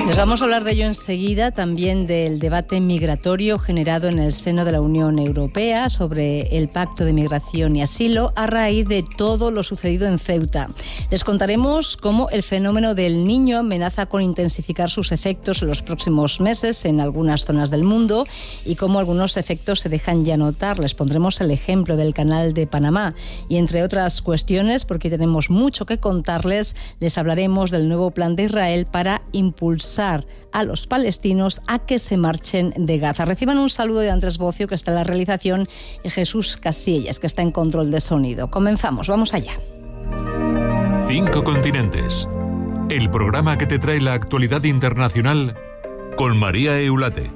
Les vamos a hablar de ello enseguida, también del debate migratorio generado en el seno de la Unión Europea sobre el Pacto de Migración y Asilo a raíz de todo lo sucedido en Ceuta. Les contaremos cómo el fenómeno del Niño amenaza con intensificar sus efectos en los próximos meses en algunas zonas del mundo y cómo algunos efectos se dejan ya notar. Les pondremos el ejemplo del Canal de Panamá y, entre otras cuestiones, porque tenemos mucho que contarles, les hablaremos del nuevo plan de Israel para impulsar a los palestinos a que se marchen de Gaza. Reciban un saludo de Andrés Bocio, que está en la realización, y Jesús Casillas, que está en control de sonido. Comenzamos, vamos allá. 5 continentes. El programa que te trae la actualidad internacional con María Eulate.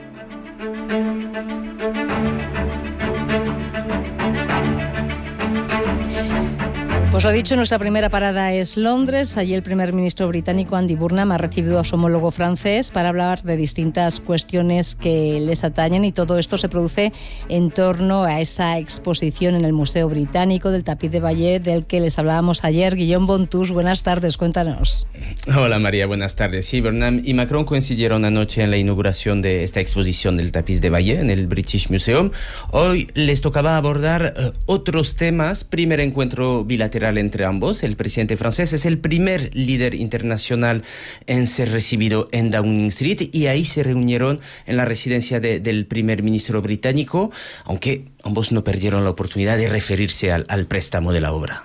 Pues lo dicho, nuestra primera parada es Londres. Allí el primer ministro británico Andy Burnham ha recibido a su homólogo francés para hablar de distintas cuestiones que les atañen, y todo esto se produce en torno a esa exposición en el Museo Británico del tapiz de Bayeux del que les hablábamos ayer. Guillaume Bontus, buenas tardes, cuéntanos. Hola María, buenas tardes. Sí, Burnham y Macron coincidieron anoche en la inauguración de esta exposición del tapiz de Bayeux en el British Museum. Hoy les tocaba abordar otros temas. Primer encuentro bilateral entre ambos. El presidente francés es el primer líder internacional en ser recibido en Downing Street, y ahí se reunieron en la residencia del primer ministro británico, aunque ambos no perdieron la oportunidad de referirse al préstamo de la obra.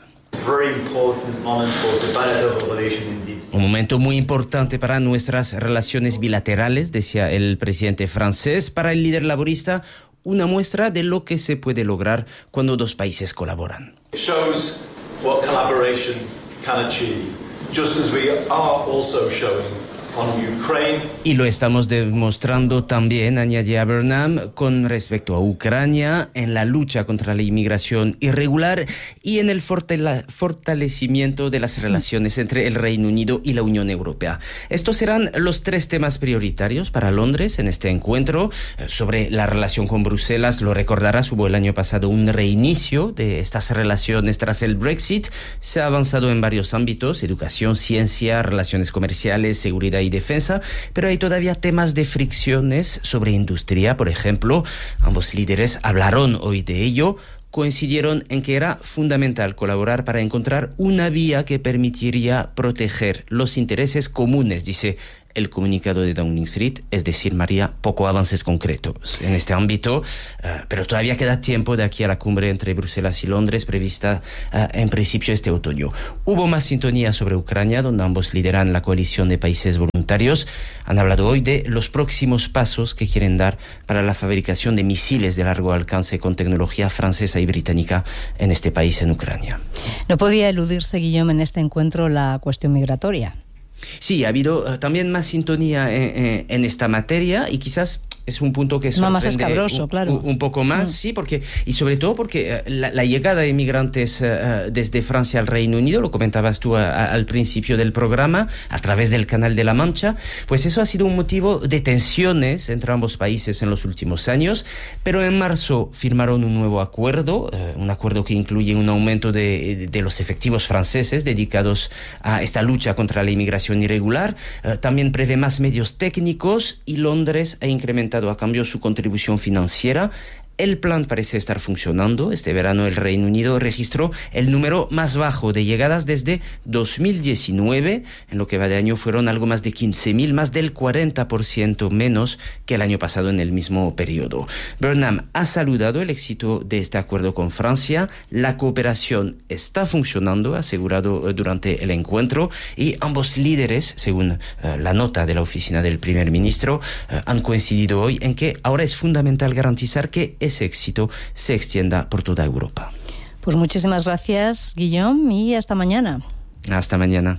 Un momento muy importante para nuestras relaciones bilaterales, decía el presidente francés. Para el líder laborista, una muestra de lo que se puede lograr cuando dos países colaboran. What collaboration can achieve, just as we are also showing on Ukraine. Y lo estamos demostrando también, añadía Burnham, con respecto a Ucrania, en la lucha contra la inmigración irregular y en el fortalecimiento de las relaciones entre el Reino Unido y la Unión Europea. Estos serán los 3 temas prioritarios para Londres en este encuentro. Sobre la relación con Bruselas, lo recordarás, hubo el año pasado un reinicio de estas relaciones tras el Brexit. Se ha avanzado en varios ámbitos: educación, ciencia, relaciones comerciales, seguridad y defensa, pero hay todavía temas de fricciones sobre industria, por ejemplo. Ambos líderes hablaron hoy de ello. Coincidieron en que era fundamental colaborar para encontrar una vía que permitiría proteger los intereses comunes, dice el comunicado de Downing Street. Es decir, María, poco avances concretos en este ámbito, pero todavía queda tiempo de aquí a la cumbre entre Bruselas y Londres, prevista en principio este otoño. Hubo más sintonía sobre Ucrania, donde ambos lideran la coalición de países voluntarios. Han hablado hoy de los próximos pasos que quieren dar para la fabricación de misiles de largo alcance con tecnología francesa y británica en este país, en Ucrania. No podía eludirse, Guillaume, en este encuentro la cuestión migratoria. Sí, ha habido también más sintonía en esta materia, y quizás es un punto que sorprende más escabroso, claro. Un poco más, sí, porque, y sobre todo porque la llegada de inmigrantes desde Francia al Reino Unido, lo comentabas tú al principio del programa, a través del Canal de la Mancha, pues eso ha sido un motivo de tensiones entre ambos países en los últimos años. Pero en marzo firmaron un nuevo acuerdo, un acuerdo que incluye un aumento de los efectivos franceses dedicados a esta lucha contra la inmigración irregular. También prevé más medios técnicos, y Londres ha incrementado a cambio su contribución financiera. El plan parece estar funcionando. Este verano el Reino Unido registró el número más bajo de llegadas desde 2019. En lo que va de año fueron algo más de 15.000, más del 40% menos que el año pasado en el mismo periodo. Burnham ha saludado el éxito de este acuerdo con Francia. La cooperación está funcionando, ha asegurado durante el encuentro, y ambos líderes, según la nota de la oficina del primer ministro, han coincidido hoy en que ahora es fundamental garantizar que ese éxito se extienda por toda Europa. Pues muchísimas gracias, Guillaume, y hasta mañana. Hasta mañana.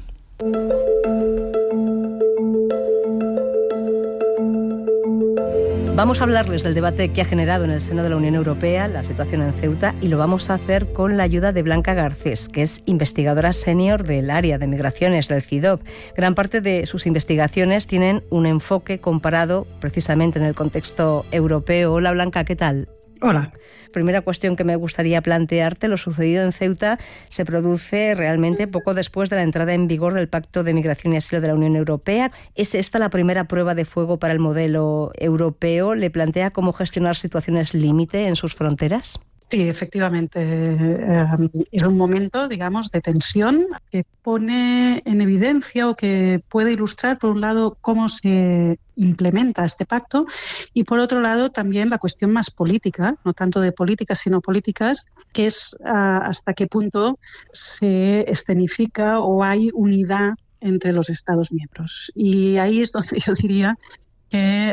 Vamos a hablarles del debate que ha generado en el seno de la Unión Europea la situación en Ceuta, y lo vamos a hacer con la ayuda de Blanca Garcés, que es investigadora senior del área de migraciones del CIDOB. Gran parte de sus investigaciones tienen un enfoque comparado precisamente en el contexto europeo. Hola Blanca, ¿qué tal? Hola. Primera cuestión que me gustaría plantearte, lo sucedido en Ceuta se produce realmente poco después de la entrada en vigor del Pacto de Migración y Asilo de la Unión Europea. ¿Es esta la primera prueba de fuego para el modelo europeo? ¿Le plantea cómo gestionar situaciones límite en sus fronteras? Sí, efectivamente. Era un momento, digamos, de tensión que pone en evidencia o que puede ilustrar, por un lado, cómo se implementa este pacto y, por otro lado, también la cuestión más política, no tanto de políticas, sino políticas, que es hasta qué punto se escenifica o hay unidad entre los Estados miembros. Y ahí es donde yo diría que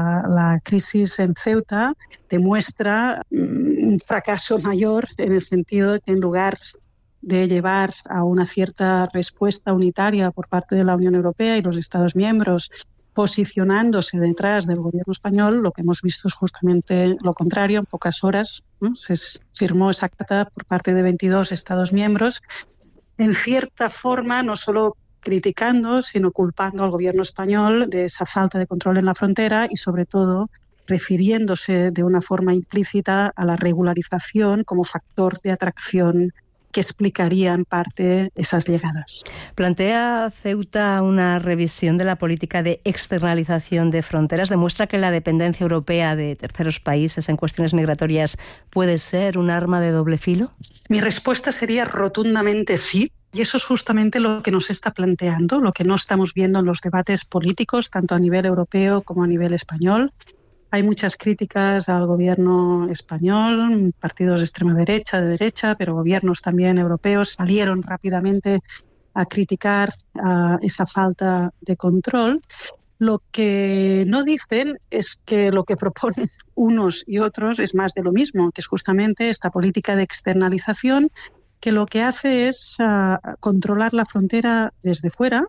la crisis en Ceuta demuestra un fracaso mayor, en el sentido de que en lugar de llevar a una cierta respuesta unitaria por parte de la Unión Europea y los Estados miembros posicionándose detrás del gobierno español, lo que hemos visto es justamente lo contrario. En pocas horas, ¿no?, se firmó esa carta por parte de 22 Estados miembros, en cierta forma no solo criticando, sino culpando al gobierno español de esa falta de control en la frontera y, sobre todo, refiriéndose de una forma implícita a la regularización como factor de atracción que explicaría en parte esas llegadas. ¿Plantea Ceuta una revisión de la política de externalización de fronteras? ¿Demuestra que la dependencia europea de terceros países en cuestiones migratorias puede ser un arma de doble filo? Mi respuesta sería rotundamente sí. Y eso es justamente lo que nos está planteando, lo que no estamos viendo en los debates políticos, tanto a nivel europeo como a nivel español. Hay muchas críticas al gobierno español, partidos de extrema derecha, de derecha, pero gobiernos también europeos salieron rápidamente a criticar esa falta de control. Lo que no dicen es que lo que proponen unos y otros es más de lo mismo, que es justamente esta política de externalización que lo que hace es controlar la frontera desde fuera,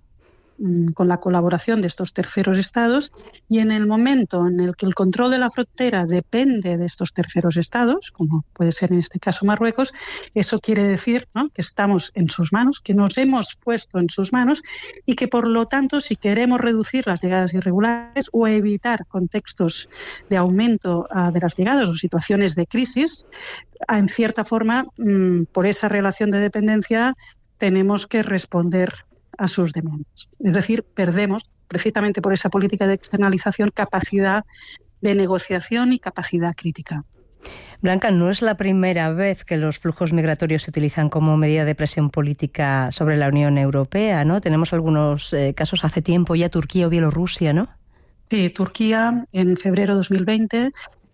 con la colaboración de estos terceros estados, y en el momento en el que el control de la frontera depende de estos terceros estados, como puede ser en este caso Marruecos, eso quiere decir, ¿no?, que estamos en sus manos, que nos hemos puesto en sus manos y que, por lo tanto, si queremos reducir las llegadas irregulares o evitar contextos de aumento de las llegadas o situaciones de crisis, en cierta forma, por esa relación de dependencia, tenemos que responder a sus demandas. Es decir, perdemos, precisamente por esa política de externalización, capacidad de negociación y capacidad crítica. Blanca, no es la primera vez que los flujos migratorios se utilizan como medida de presión política sobre la Unión Europea, ¿no? Tenemos algunos casos hace tiempo ya, Turquía o Bielorrusia, ¿no? Sí, Turquía en febrero de 2020,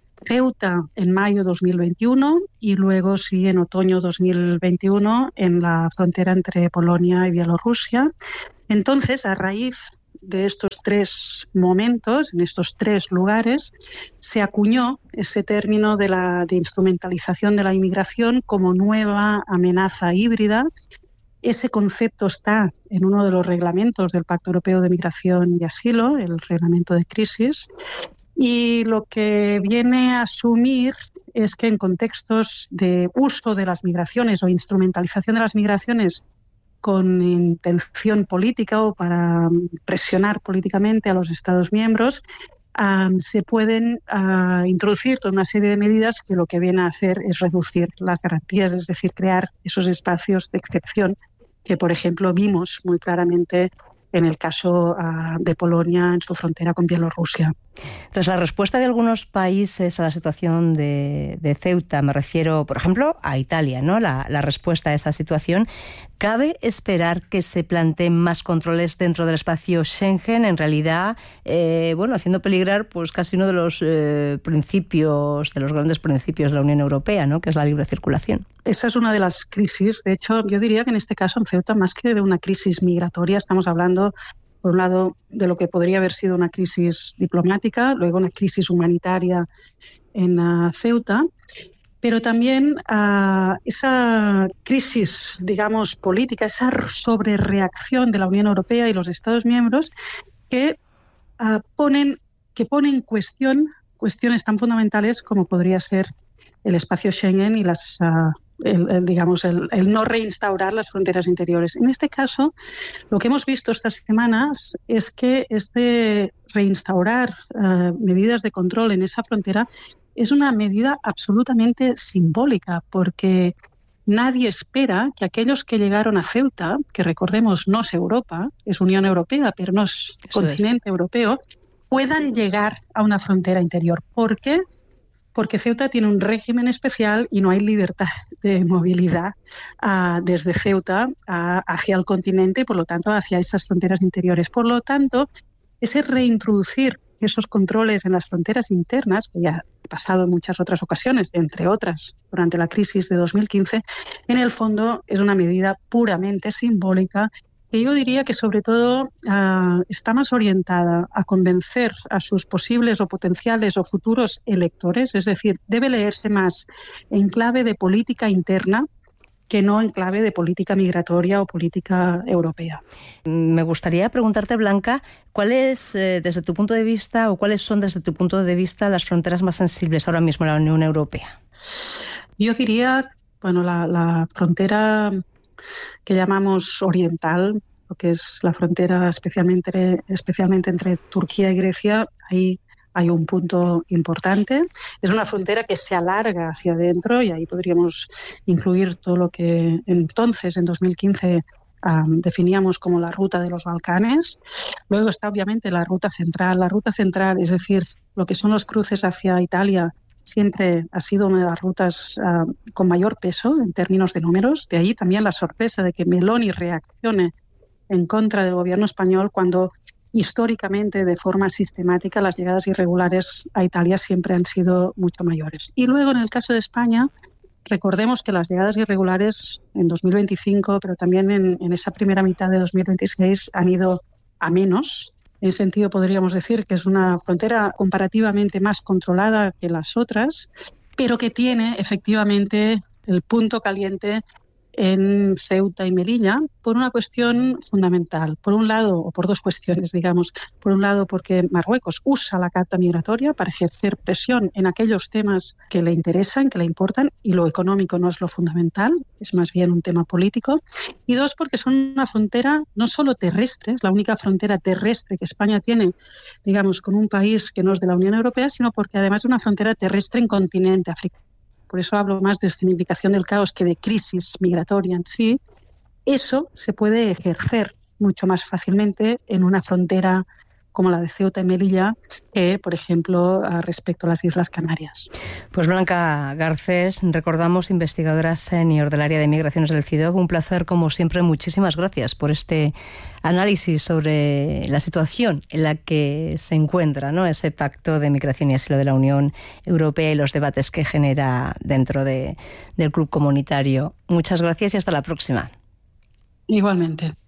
Ceuta en mayo de 2021 y luego sí en otoño de 2021 en la frontera entre Polonia y Bielorrusia. Entonces, a raíz de estos tres momentos, en estos tres lugares, se acuñó ese término de instrumentalización de la inmigración como nueva amenaza híbrida. Ese concepto está en uno de los reglamentos del Pacto Europeo de Migración y Asilo, el reglamento de crisis. Y lo que viene a asumir es que en contextos de uso de las migraciones o instrumentalización de las migraciones con intención política o para presionar políticamente a los Estados miembros, se pueden introducir toda una serie de medidas que lo que viene a hacer es reducir las garantías, es decir, crear esos espacios de excepción que, por ejemplo, vimos muy claramente en el caso de Polonia en su frontera con Bielorrusia. Tras la respuesta de algunos países a la situación de Ceuta, me refiero, por ejemplo, a Italia, ¿no? La respuesta a esa situación, ¿cabe esperar que se planteen más controles dentro del espacio Schengen? En realidad, haciendo peligrar pues casi uno de los principios, de los grandes principios de la Unión Europea, ¿no?, que es la libre circulación. Esa es una de las crisis. De hecho, yo diría que en este caso en Ceuta, más que de una crisis migratoria, estamos hablando, por un lado, de lo que podría haber sido una crisis diplomática, luego una crisis humanitaria en Ceuta, pero también esa crisis, digamos, política, esa sobrereacción de la Unión Europea y los Estados miembros que pone en cuestión cuestiones tan fundamentales como podría ser el espacio Schengen y el no reinstaurar las fronteras interiores. En este caso, lo que hemos visto estas semanas es que reinstaurar medidas de control en esa frontera es una medida absolutamente simbólica, porque nadie espera que aquellos que llegaron a Ceuta, que recordemos no es Europa, es Unión Europea, pero no es continente europeo, puedan llegar a una frontera interior. ¿Por qué? Porque Ceuta tiene un régimen especial y no hay libertad de movilidad desde Ceuta hacia el continente y, por lo tanto, hacia esas fronteras interiores. Por lo tanto, ese reintroducir esos controles en las fronteras internas, que ya ha pasado en muchas otras ocasiones, entre otras durante la crisis de 2015, en el fondo es una medida puramente simbólica que yo diría que sobre todo está más orientada a convencer a sus posibles o potenciales o futuros electores, es decir, debe leerse más en clave de política interna que no en clave de política migratoria o política europea. Me gustaría preguntarte, Blanca, ¿cuál es, desde tu punto de vista, o cuáles son desde tu punto de vista las fronteras más sensibles ahora mismo en la Unión Europea? Yo diría, bueno, la frontera que llamamos oriental, lo que es la frontera especialmente entre Turquía y Grecia, ahí hay un punto importante. Es una frontera que se alarga hacia adentro y ahí podríamos incluir todo lo que entonces, en 2015, definíamos como la ruta de los Balcanes. Luego está obviamente la ruta central. La ruta central, es decir, lo que son los cruces hacia Italia, siempre ha sido una de las rutas con mayor peso en términos de números. De ahí también la sorpresa de que Meloni reaccione en contra del gobierno español cuando históricamente, de forma sistemática, las llegadas irregulares a Italia siempre han sido mucho mayores. Y luego, en el caso de España, recordemos que las llegadas irregulares en 2025, pero también en esa primera mitad de 2026, han ido a menos. En ese sentido, podríamos decir que es una frontera comparativamente más controlada que las otras, pero que tiene efectivamente el punto caliente en Ceuta y Melilla por una cuestión fundamental. Por un lado, o por dos cuestiones, digamos. Por un lado, porque Marruecos usa la carta migratoria para ejercer presión en aquellos temas que le interesan, que le importan, y lo económico no es lo fundamental, es más bien un tema político. Y dos, porque son una frontera no solo terrestre, es la única frontera terrestre que España tiene, digamos, con un país que no es de la Unión Europea, sino porque además es una frontera terrestre en continente africano. Por eso hablo más de escenificación del caos que de crisis migratoria en sí. Eso se puede ejercer mucho más fácilmente en una frontera como la de Ceuta y Melilla que, por ejemplo, respecto a las Islas Canarias. Pues Blanca Garcés, recordamos, investigadora senior del área de migraciones del CIDOB. Un placer, como siempre. Muchísimas gracias por este análisis sobre la situación en la que se encuentra, ¿no?, ese pacto de migración y asilo de la Unión Europea y los debates que genera dentro del club comunitario. Muchas gracias y hasta la próxima. Igualmente.